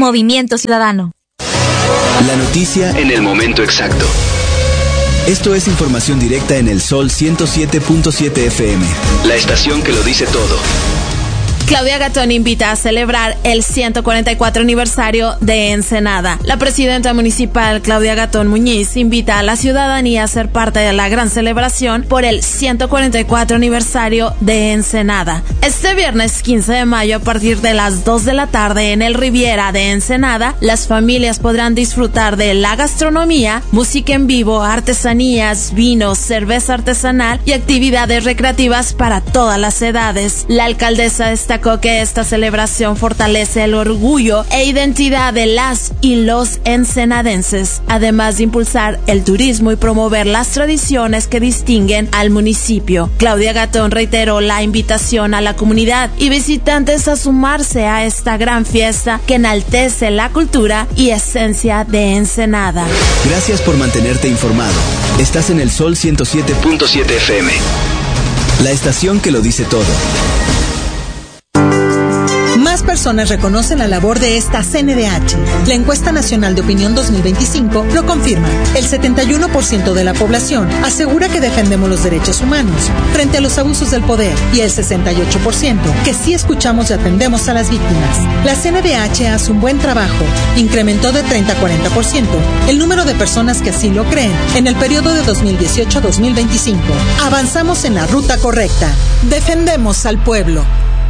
Movimiento Ciudadano. La noticia en el momento exacto. Esto es información directa en el Sol 107.7 FM. La estación que lo dice todo. Claudia Gatón invita a celebrar el 144 aniversario de Ensenada. La presidenta municipal, Claudia Gatón Muñiz, invita a la ciudadanía a ser parte de la gran celebración por el 144 aniversario de Ensenada. Este viernes 15 de mayo, a partir de las 2 de la tarde, en el Riviera de Ensenada, las familias podrán disfrutar de la gastronomía, música en vivo, artesanías, vinos, cerveza artesanal y actividades recreativas para todas las edades. La alcaldesa destacó que esta celebración fortalece el orgullo e identidad de las y los ensenadenses, además de impulsar el turismo y promover las tradiciones que distinguen al municipio. Claudia Gatón reiteró la invitación a la comunidad y visitantes a sumarse a esta gran fiesta que enaltece la cultura y esencia de Ensenada. Gracias por mantenerte informado. Estás en el Sol 107.7 FM. La estación que lo dice todo. Más personas reconocen la labor de esta CNDH. La encuesta nacional de opinión 2025 lo confirma. El 71% de la población asegura que defendemos los derechos humanos frente a los abusos del poder y el 68% que sí escuchamos y atendemos a las víctimas. La CNDH hace un buen trabajo. Incrementó de 30 a 40% el número de personas que así lo creen en el periodo de 2018 a 2025. Avanzamos en la ruta correcta. Defendemos al pueblo.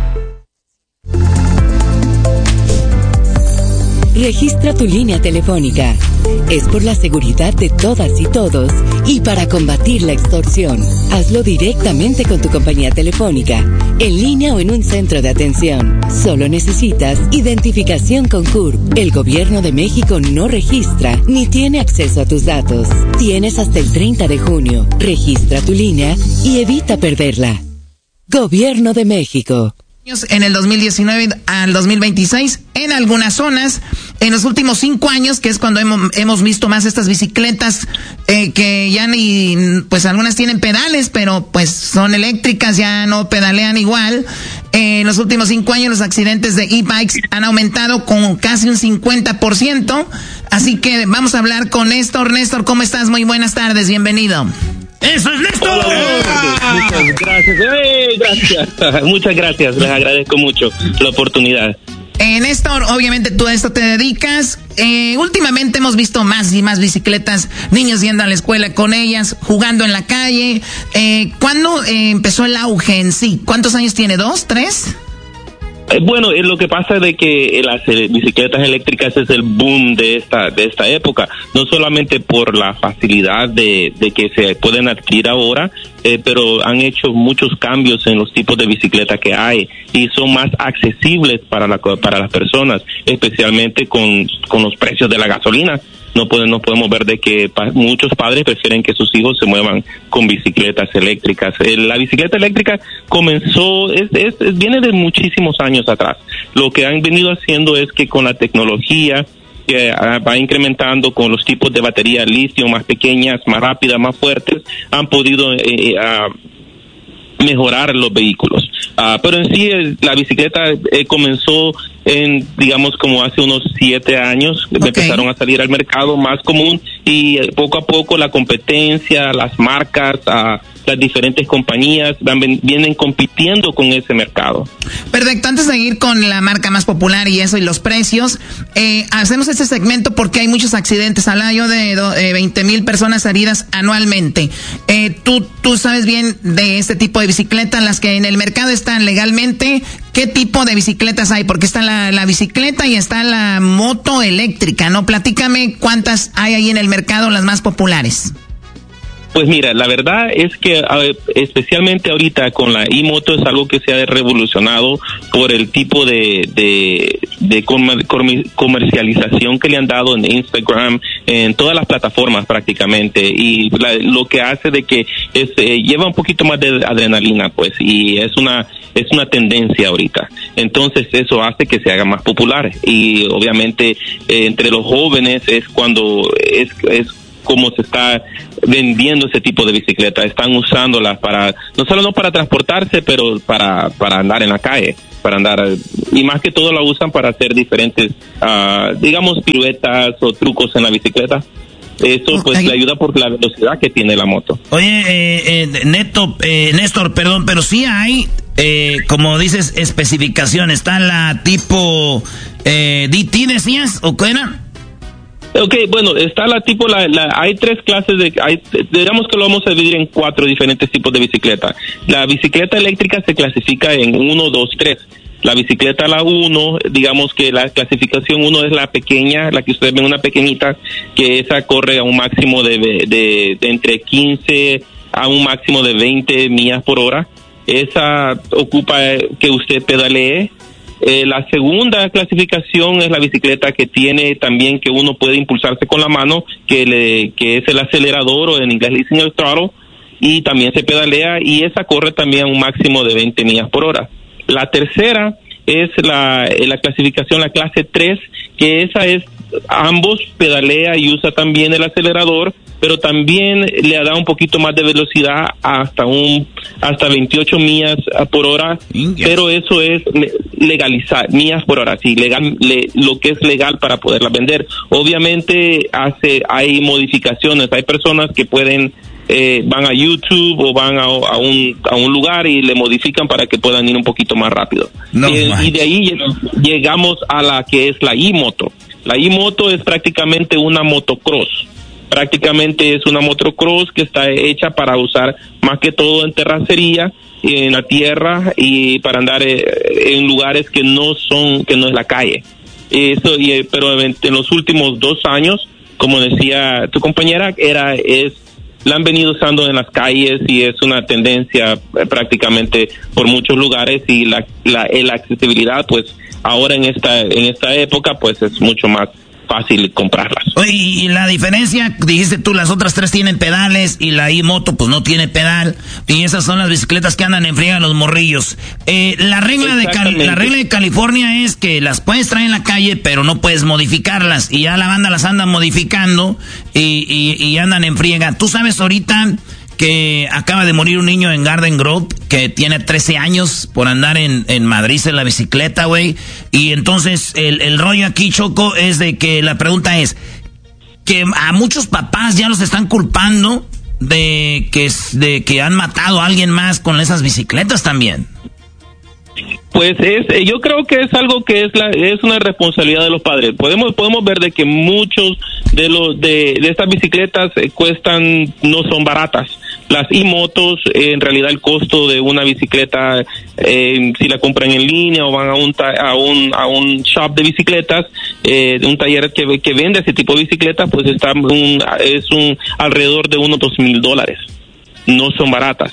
Registra tu línea telefónica. Es por la seguridad de todas y todos y para combatir la extorsión. Hazlo directamente con tu compañía telefónica, en línea o en un centro de atención. Solo necesitas identificación con CURP. El Gobierno de México no registra ni tiene acceso a tus datos. Tienes hasta el 30 de junio. Registra tu línea y evita perderla. Gobierno de México. En el 2019 al 2026, en algunas zonas, en los últimos 5 años, que es cuando hemos visto más estas bicicletas, que ya ni, pues algunas tienen pedales, pero pues son eléctricas, ya no pedalean igual. En los últimos 5 años los accidentes de e-bikes han aumentado con casi un 50%, así que vamos a hablar con Néstor. Néstor, ¿cómo estás? Muy buenas tardes, bienvenido. ¡Eso es Néstor! Muchas gracias. Gracias. Muchas gracias. Les agradezco mucho la oportunidad. Néstor, obviamente tú a esto te dedicas. Últimamente hemos visto más y más bicicletas, niños yendo a la escuela con ellas, jugando en la calle. ¿Cuándo empezó el auge en sí? ¿Cuántos años tiene? ¿2, 3? Bueno, lo que pasa es de que las bicicletas eléctricas es el boom de esta época, no solamente por la facilidad de que se pueden adquirir ahora, pero han hecho muchos cambios en los tipos de bicicleta que hay y son más accesibles para las personas, especialmente con los precios de la gasolina. No podemos ver de que muchos padres prefieren que sus hijos se muevan con bicicletas eléctricas. La bicicleta eléctrica comenzó, viene de muchísimos años atrás. Lo que han venido haciendo es que con la tecnología que va incrementando, con los tipos de batería litio más pequeñas, más rápidas, más fuertes, han podido mejorar los vehículos. Pero en sí la bicicleta comenzó digamos como hace unos 7 años, okay. Empezaron a salir al mercado más común y poco a poco la competencia, las marcas, las diferentes compañías vienen compitiendo con ese mercado. Perfecto, antes de ir con la marca más popular y eso y los precios, hacemos este segmento porque hay muchos accidentes. Hablaba yo de 20,000 personas heridas anualmente. Tú sabes bien de este tipo de bicicletas, las que en el mercado están legalmente. ¿Qué tipo de bicicletas hay? Porque está la bicicleta y está la moto eléctrica, ¿no? Platícame cuántas hay ahí en el mercado, las más populares. Pues mira, la verdad es que especialmente ahorita con la e-moto es algo que se ha revolucionado por el tipo de comercialización que le han dado en Instagram, en todas las plataformas prácticamente, y lo que hace de que lleva un poquito más de adrenalina, pues, y es una tendencia ahorita. Entonces eso hace que se haga más popular y obviamente entre los jóvenes es cuando cómo se está vendiendo ese tipo de bicicleta. Están usándolas no solo para transportarse, pero para andar en la calle, y más que todo la usan para hacer diferentes, digamos, piruetas o trucos en la bicicleta. Eso pues le ayuda por la velocidad que tiene la moto. Oye, Néstor, perdón, pero sí hay, como dices, especificaciones. Está la tipo DT, decías, ¿o qué era? Okay, bueno, está la tipo, hay tres clases digamos que lo vamos a dividir en 4 diferentes tipos de bicicleta. La bicicleta eléctrica se clasifica en 1, 2, 3. La bicicleta, la 1, digamos que la clasificación 1 es la pequeña, la que ustedes ven, una pequeñita, que esa corre a un máximo de entre 15 a un máximo de 20 millas por hora. Esa ocupa que usted pedalee. La segunda clasificación es la bicicleta que tiene también que uno puede impulsarse con la mano, que es el acelerador, o en inglés le dicen el throttle, y también se pedalea, y esa corre también a un máximo de 20 millas por hora. La tercera es la clasificación, la clase 3, que esa es ambos, pedalea y usa también el acelerador, pero también le da un poquito más de velocidad hasta 28 millas por hora, pero eso es legalizar, millas por hora, sí, lo que es legal para poderla vender. Obviamente hay modificaciones, hay personas que pueden van a YouTube o van a un lugar y le modifican para que puedan ir un poquito más rápido. Y de ahí llegamos a la que es la e-moto. La e-moto es prácticamente una motocross. Prácticamente es una motocross que está hecha para usar más que todo en terracería, en la tierra, y para andar en lugares que no es la calle. Pero en los últimos 2 años, como decía tu compañera, la han venido usando en las calles, y es una tendencia prácticamente por muchos lugares, y la accesibilidad, pues ahora en esta época, pues es mucho más fácil comprarlas. Oye, y la diferencia, dijiste tú, las otras 3 tienen pedales y la e-moto pues no tiene pedal, y esas son las bicicletas que andan en friega los morrillos. La regla de California es que las puedes traer en la calle, pero no puedes modificarlas, y ya la banda las anda modificando y andan en friega. Tú sabes ahorita que acaba de morir un niño en Garden Grove que tiene 13 años por andar en Madrid en la bicicleta, güey. Y entonces el rollo aquí, Choco, es de que la pregunta es que a muchos papás ya los están culpando de que han matado a alguien más con esas bicicletas también. Pues yo creo que es algo que es una responsabilidad de los padres. Podemos ver de que muchos de estas bicicletas no son baratas. Las e-motos, en realidad el costo de una bicicleta, si la compran en línea o van a un shop de bicicletas, un taller que vende ese tipo de bicicletas, pues alrededor de unos $2,000. No son baratas.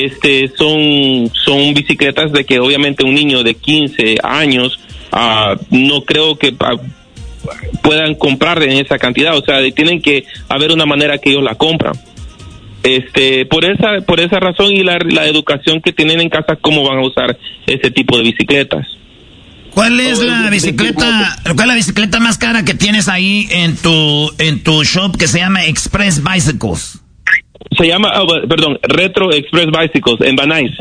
Son bicicletas de que obviamente un niño de 15 años no creo que puedan comprar en esa cantidad. O sea, tienen que haber una manera que ellos la compran. Por esa razón, y la educación que tienen en casa, cómo van a usar ese tipo de bicicletas. ¿Cuál es la bicicleta más cara que tienes ahí en tu shop, que se llama Express Bicycles? Se llama, Retro Express Bicycles en Van Nuys.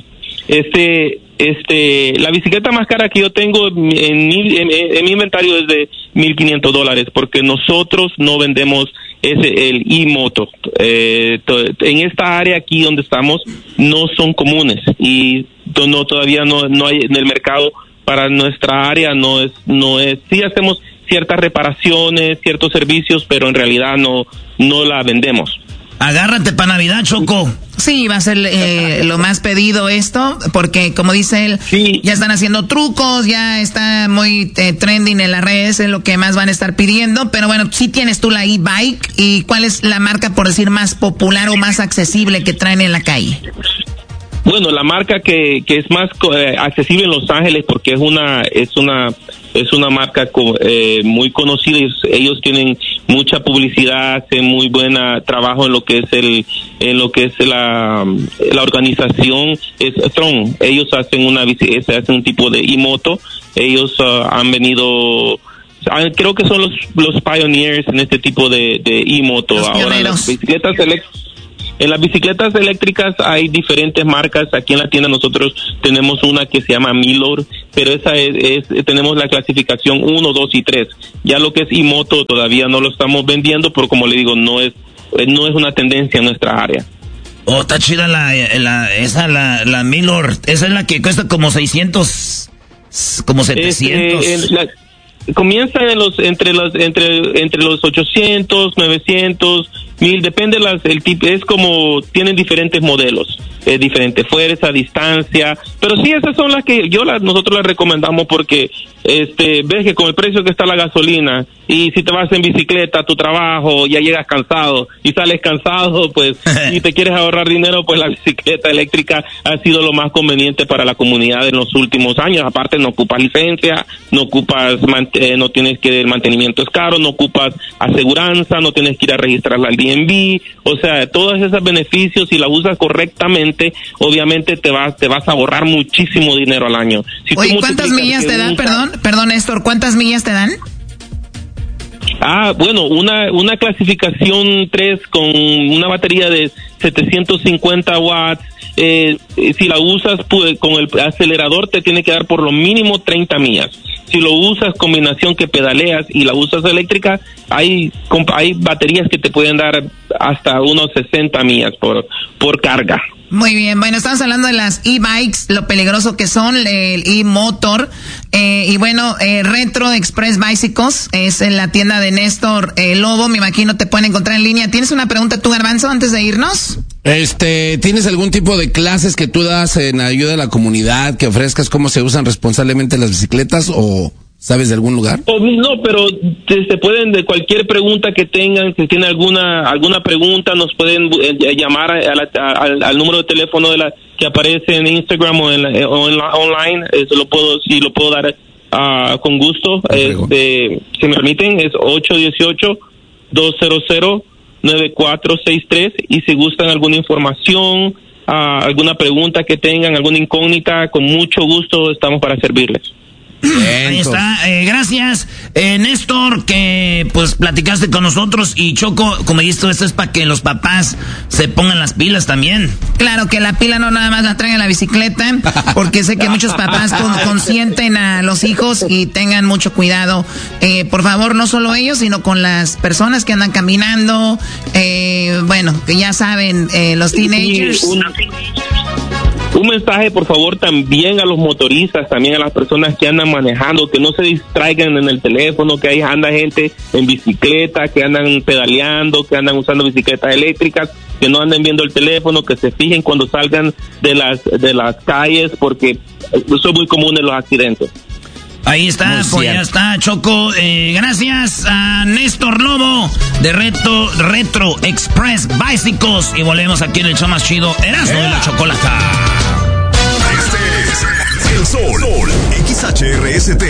La bicicleta más cara que yo tengo en mi inventario es de $1,500, porque nosotros no vendemos el e-moto. En esta área aquí donde estamos no son comunes, y todavía no hay en el mercado para nuestra área. No es. Sí hacemos ciertas reparaciones, ciertos servicios, pero en realidad no la vendemos. Agárrate para Navidad, Choco. Sí, va a ser lo más pedido esto, porque como dice él, sí, ya están haciendo trucos, ya está muy trending en las redes, es lo que más van a estar pidiendo. Pero bueno, sí tienes tú la e-bike, ¿y cuál es la marca, por decir, más popular o más accesible que traen en la calle? Bueno, la marca que es más accesible en Los Ángeles, porque es una marca muy conocida, y ellos tienen mucha publicidad, hacen muy buen trabajo en lo que es la organización, es Tron. Ellos hacen un tipo de e-moto. Ellos han venido creo que son los pioneers en este tipo de e-moto. Ahora en las bicicletas eléctricas hay diferentes marcas. Aquí en la tienda nosotros tenemos una que se llama Milor, pero esa tenemos la clasificación 1, 2 y 3. Ya lo que es e-moto todavía no lo estamos vendiendo, pero como le digo, no es una tendencia en nuestra área. Oh, está chida la Milor. Esa es la que cuesta como 600, como 700. Comienza entre los 800, 900, 1000, depende el tipo, es como tienen diferentes modelos, diferente fuerza, distancia, pero sí, esas son las que nosotros las recomendamos porque ves que con el precio que está la gasolina, y si te vas en bicicleta a tu trabajo, ya llegas cansado y sales cansado, pues si te quieres ahorrar dinero, pues la bicicleta eléctrica ha sido lo más conveniente para la comunidad en los últimos años. Aparte, no ocupas licencia, no tienes que, el mantenimiento es caro, no ocupas aseguranza, no tienes que ir a registrarla al DMV, o sea, todos esos beneficios, si la usas correctamente, obviamente te vas a ahorrar muchísimo dinero al año. Oye, ¿cuántas millas te dan? Perdón, Néstor, ¿cuántas millas te dan? Bueno, una clasificación 3 con una batería de 750 watts, si la usas con el acelerador te tiene que dar por lo mínimo 30 millas. Si lo usas combinación que pedaleas y la usas eléctrica, hay baterías que te pueden dar hasta unos 60 millas por carga. Muy bien, bueno, estamos hablando de las e-bikes, lo peligroso que son, el e-motor, y bueno, Retro Express Bicycles es en la tienda de Néstor Lobo, me imagino te pueden encontrar en línea. ¿Tienes una pregunta tú, Garbanzo, antes de irnos? ¿Tienes algún tipo de clases que tú das en ayuda a la comunidad, que ofrezcas cómo se usan responsablemente las bicicletas, o sabes de algún lugar? No, pero se pueden, de cualquier pregunta que tengan, si tienen alguna pregunta, nos pueden llamar al número de teléfono que aparece en Instagram o online. Eso lo puedo dar con gusto. Si me permiten, es 818-200-9463, y si gustan alguna información, alguna pregunta que tengan, alguna incógnita, con mucho gusto estamos para servirles. Ahí está, gracias Néstor, que pues platicaste con nosotros. Y Choco, como dijiste, esto es para que los papás se pongan las pilas también. Claro, que la pila no nada más la traigan a la bicicleta, porque sé que muchos papás consienten a los hijos, y tengan mucho cuidado, por favor, no solo ellos, sino con las personas que andan caminando, bueno, que ya saben, los teenagers. Un mensaje, por favor, también a los motoristas, también a las personas que andan manejando, que no se distraigan en el teléfono, que ahí anda gente en bicicleta, que andan pedaleando, que andan usando bicicletas eléctricas, que no anden viendo el teléfono, que se fijen cuando salgan de las calles, porque eso es muy común en los accidentes. Ahí está, pues ya está, Choco. Gracias a Néstor Lobo de Retro Express Bicycles. Y volvemos aquí en el show más chido, Erasmo de la Chocolata. Este es El Sol XHRST.